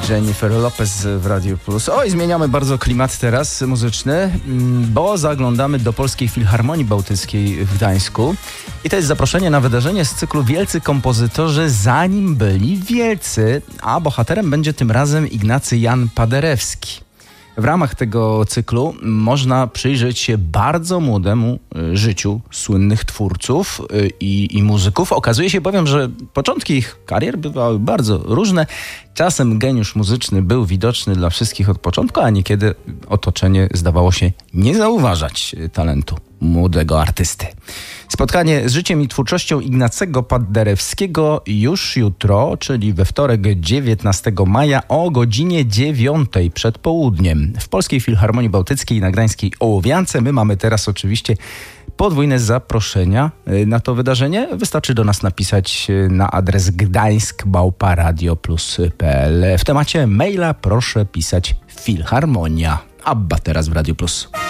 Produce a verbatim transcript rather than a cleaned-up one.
Jennifer Lopez w Radio Plus. Oj, zmieniamy bardzo klimat teraz muzyczny, bo zaglądamy do Polskiej Filharmonii Bałtyckiej w Gdańsku. I to jest zaproszenie na wydarzenie z cyklu Wielcy Kompozytorzy zanim byli wielcy, a bohaterem będzie tym razem Ignacy Jan Paderewski. W ramach tego cyklu można przyjrzeć się bardzo młodemu życiu słynnych twórców i, i muzyków. Okazuje się bowiem, że początki ich karier bywały bardzo różne. Czasem geniusz muzyczny był widoczny dla wszystkich od początku, a niekiedy otoczenie zdawało się nie zauważać talentu młodego artysty. Spotkanie z życiem i twórczością Ignacego Paderewskiego już jutro, czyli we wtorek dziewiętnastego maja o godzinie dziewiątej przed południem w Polskiej Filharmonii Bałtyckiej na Gdańskiej Ołowiance. My mamy teraz oczywiście podwójne zaproszenia na to wydarzenie. Wystarczy do nas napisać na adres gdańsk małpa radio plus kropka p l. W temacie maila proszę pisać Filharmonia. Abba teraz w Radio Plus.